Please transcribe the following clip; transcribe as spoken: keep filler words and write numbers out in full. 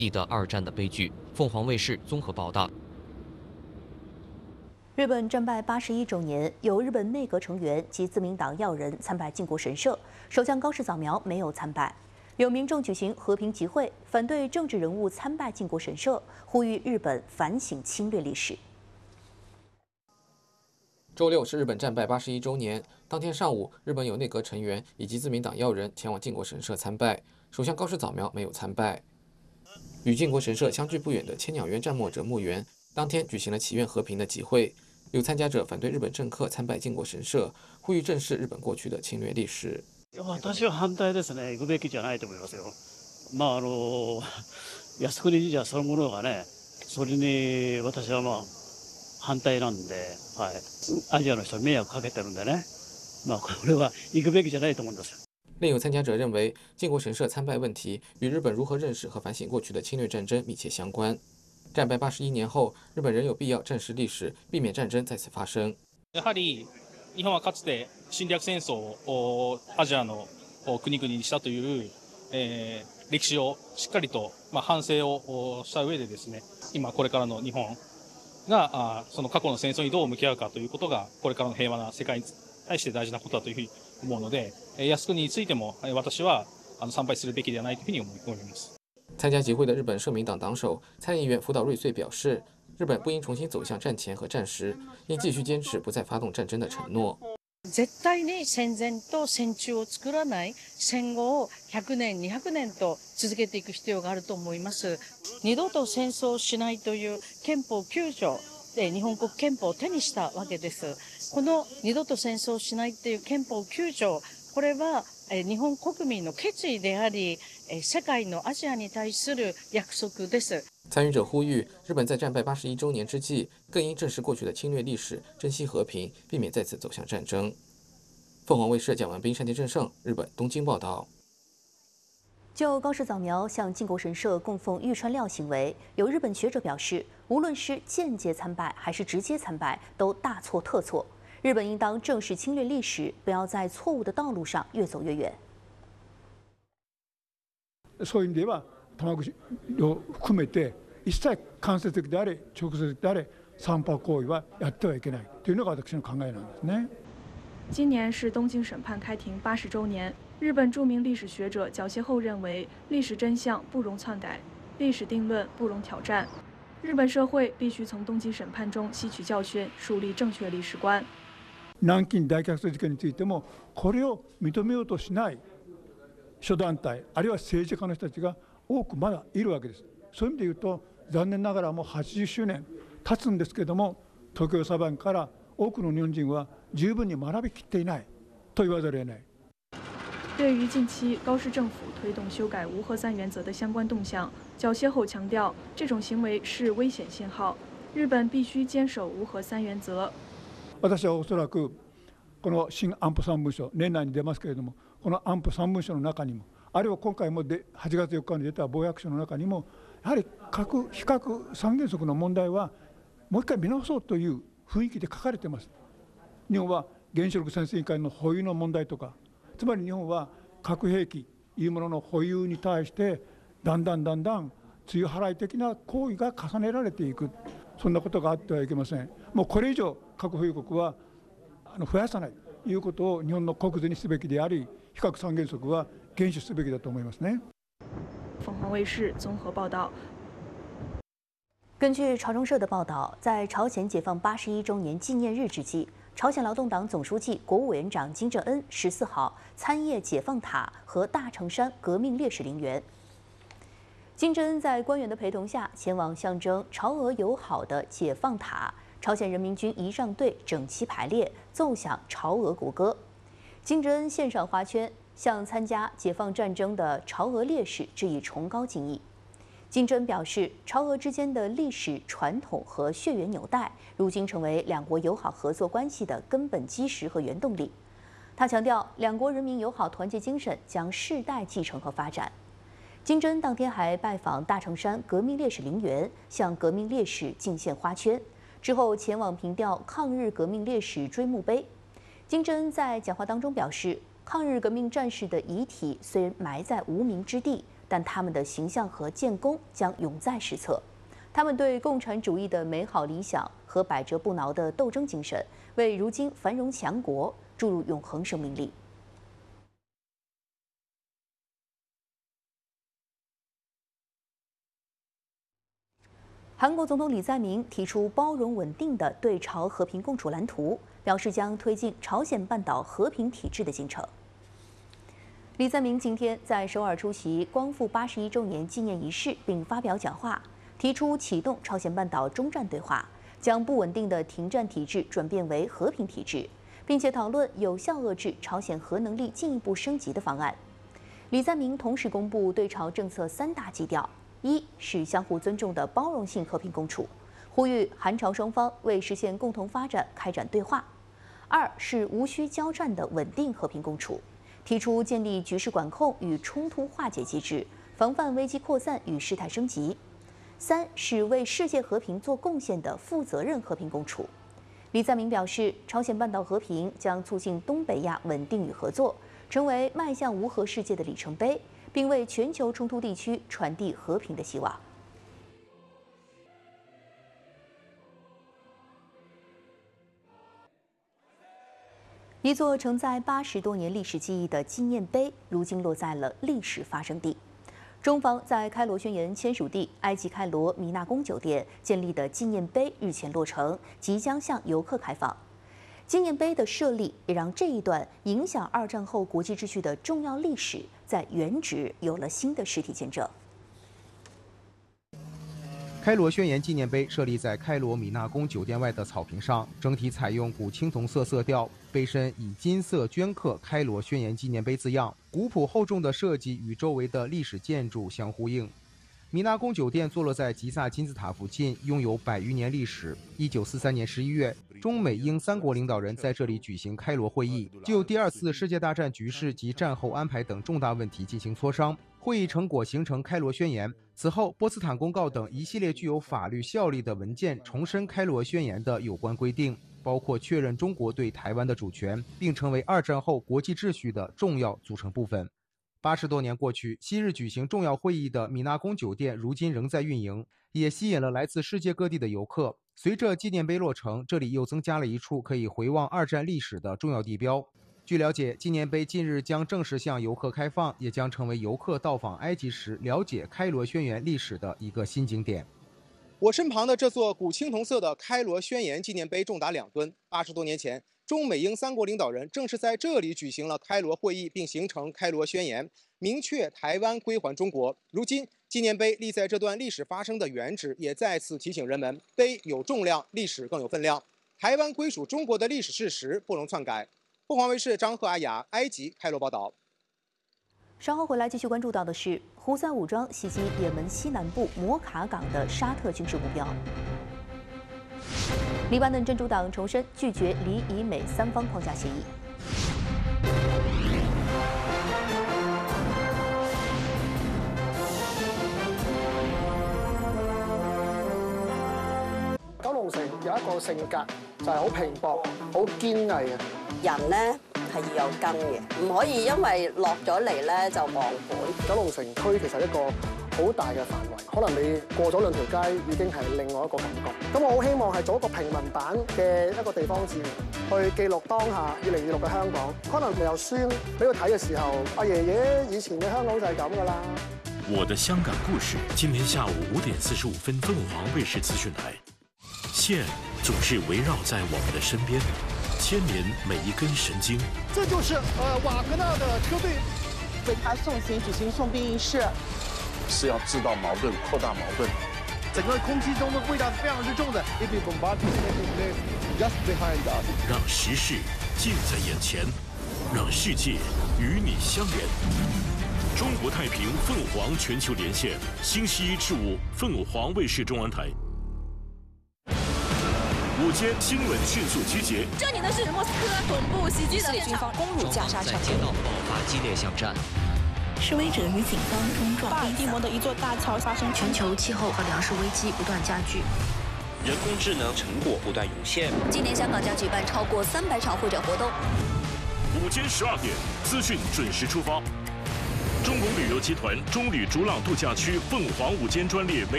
的二战的悲剧。凤凰卫视综合报道。 日本战败八十一周年，有日本内阁成员及自民党要人参拜靖国神社，首相高市早苗没有参拜。有民众举行和平集会，反对政治人物参拜靖国神社，呼吁日本反省侵略历史。 周六是日本战败八十一周年，当天上午，日本有内阁成员以及自民党要人前往靖国神社参拜，首相高市早苗没有参拜。与靖国神社相距不远的千鸟渊战没者墓园，当天举行了祈愿和平的集会。 有参加者反对日本政客参拜靖国神社，呼吁正视日本过去的侵略历史。 私は反対ですね。行くべきじゃないと思いますよ。まああの靖国神社そのものがね、それに私はまあ反対なんで、はい。アジアの人に迷惑かけてるんでね、まあこれは行くべきじゃないと思うんですよ。 另有参加者认为，靖国神社参拜问题与日本如何认识和反省过去的侵略战争密切相关。 战败八十一年后，日本仍有必要正视历史，避免战争再次发生。 やはり日本はかつて侵略戦争をアジアの国々にしたという、えー、歴史をしっかりと、まあ、反省をした上でですね、今これからの日本があその過去の戦争にどう向き合うかということがこれからの平和な世界に対して大事なことだというふうに思うので、靖国についても私はあの参拝するべきではないというふうに思います。 参加集会的日本社民党党首参议员福岛瑞穗表示，日本不应重新走向战前和战时，应继续坚持不再发动战争的承诺。 絶対に戦前と戦中を作らない戦後をひゃくねん、にひゃくねんと続けていく必要があると思います。二度と戦争をしないという憲法きゅう条で日本国憲法を手にしたわけです。この二度と戦争をしないという憲法きゅう条、これは日本国民の決意であり、世界のアジアに対する約束です。 参与者呼吁，日本在战败八十一周年之际，更应正视过去的侵略历史，珍惜和平，避免再次走向战争。凤凰卫视蒋文斌、山田正胜，日本东京报道。 就高市早苗向靖国神社供奉玉川料行为，有日本学者表示，无论是间接参拜还是直接参拜，都大错特错。 日本应当正视侵略历史，不要在错误的道路上越走越远。 そういう意味では、玉串を含めて一切間接的であれ直接的であれ参拝行為はやってはいけないというのが私の考えなんですね。 今年是东京审判开庭八十周年，日本著名历史学者角谢厚认为，历史真相不容篡改，历史定论不容挑战。日本社会必须从东京审判中吸取教训，树立正确历史观。 南京大虐殺事件についてもこれを認めようとしない諸団体あるいは政治家の人たちが多くまだいるわけです。そういう意味で言うと残念ながらもうはちじゅっしゅうねん経つんですけれども東京裁判から多くの日本人は十分に学びきっていないと言わざるを得ない。 对于近期高市政府推动修改无核三原则的相关动向，角谢厚强调，这种行为是危险信号，日本必须坚守无核三原则。 私はおそらくこの新安保三文書年内に出ますけれどもこの安保三文書の中にもあるいは今回もではちがつよっかに出た防約書の中にもやはり核非核三原則の問題はもう一回見直そうという雰囲気で書かれています。日本は原子力潜水委員会の保有の問題とかつまり日本は核兵器いうものの保有に対してだんだんだんだん露払い的な行為が重ねられていくそんなことがあってはいけません。もうこれ以上核保有国は増やさないということを日本の国是にすべきであり、非核三原則は厳守すべきだと思いますね。 凤凰卫视综合报道。 根据朝中社的报道，在朝鲜解放八十一周年纪念日之际，朝鲜劳动党总书记、国务委员长金正恩十四号参谒解放塔和大城山革命烈士陵园。金正恩在官员的陪同下，前往象征朝俄友好的解放塔。 朝鲜人民军仪仗队整齐排列，奏响朝俄国歌。金正恩献上花圈，向参加解放战争的朝俄烈士致以崇高敬意。金正恩表示，朝俄之间的历史传统和血缘纽带，如今成为两国友好合作关系的根本基石和原动力。他强调，两国人民友好团结精神将世代继承和发展。金正恩当天还拜访大城山革命烈士陵园，向革命烈士敬献花圈。 之后前往凭吊抗日革命烈士追墓碑。金正恩在讲话当中表示，抗日革命战士的遗体虽埋在无名之地， 但他们的形象和建功将永在史册。他们对共产主义的美好理想和百折不挠的斗争精神，为如今繁荣强国注入永恒生命力。韩国总统李在明提出包容稳定的对朝和平共处蓝图，表示将推进朝鲜半岛和平体制的进程。李在明今天在首尔出席光复八十一周年纪念仪式，并发表讲话，提出启动朝鲜半岛中战对话，将不稳定的停战体制转变为和平体制，并且讨论有效遏制朝鲜核能力进一步升级的方案。李在明同时公布对朝政策三大基调。一是相互尊重的包容性和平共处，呼吁韩朝双方为实现共同发展开展对话；二是无需交战的稳定和平共处，提出建立局势管控与冲突化解机制，防范危机扩散与事态升级；三是为世界和平做贡献的负责任和平共处。李在明表示，朝鲜半岛和平将促进东北亚稳定与合作，成为迈向无核世界的里程碑，并为全球冲突地区传递和平的希望。一座承载八十多年历史记忆的纪念碑，如今落在了历史发生地。中方在开罗宣言签署地埃及开罗米纳宫酒店建立的纪念碑日前落成，即将向游客开放。纪念碑的设立也让这一段影响二战后国际秩序的重要历史，在原址有了新的实体见证。 开罗宣言纪念碑设立在开罗米纳宫酒店外的草坪上，整体采用古青铜色色调，碑身以金色镌刻“开罗宣言纪念碑”字样，古朴厚重的设计与周围的历史建筑相呼应。米纳宫酒店坐落在吉萨金字塔附近，拥有百余年历史。一九四三年十一月，中美英三国领导人在这里举行开罗会议，就第二次世界大战局势及战后安排等重大问题进行磋商。会议成果形成开罗宣言。此后，波茨坦公告等一系列具有法律效力的文件重申开罗宣言的有关规定，包括确认中国对台湾的主权，并成为二战后国际秩序的重要组成部分。八十多年过去，昔日举行重要会议的米纳宫酒店如今仍在运营，也吸引了来自世界各地的游客。随着纪念碑落成，这里又增加了一处可以回望二战历史的重要地标。据了解，纪念碑近日将正式向游客开放，也将成为游客到访埃及时了解开罗宣言历史的一个新景点。 我身旁的这座古青铜色的开罗宣言纪念碑重达两吨。八十多年前，中美英三国领导人正是在这里举行了开罗会议，并形成开罗宣言，明确台湾归还中国。如今，纪念碑立在这段历史发生的原址，也再次提醒人们：碑有重量，历史更有分量。台湾归属中国的历史事实不容篡改。凤凰卫视张赫阿雅，埃及开罗报道。 稍后回来继续关注到的是，胡塞武装袭击也门西南部摩卡港的沙特军事目标。黎巴嫩真主党重申拒绝黎以美三方框架协议。 九龍城有一個性格就係好拼搏、好堅毅嘅人咧。係要有根嘅，唔可以因為落咗嚟咧就忘本。 九龍城區其實一個好大嘅範圍，可能你過咗兩條街已經係另外一個感覺。咁我好希望係做一個平民版嘅一個地方志，去記錄當下二零二六嘅香港。可能你有書俾佢睇嘅時候，阿爺爺以前嘅香港就係咁噶啦。 我的香港故事，今天下午五點四十五分，鳳凰衛視資訊台。線總是圍繞在我們的身邊。牽連每一根神經， 這就是呃瓦格納的車隊為他送行舉行送殯儀式， 是要製造矛盾、擴大矛盾。 整個空氣中的味道是非常之重的。 讓時事近在眼前，讓世界與你相連。中國太平鳳凰全球連線，星期一至五，鳳凰衛視中文台。午間新聞迅速集結。 這裡呢是莫斯科恐怖襲擊的現場， 攻入加沙在街道爆發激烈巷戰。 示威者與警方衝撞。巴爾的摩的一座大橋發生全球氣候和糧食危機不斷加劇， 人工智能成果不斷湧現。 今年香港將舉辦超過三百場會展活動。 午間十二點，資訊準時出發。 中国旅游集团中旅逐朗度假区凤凰五间专列每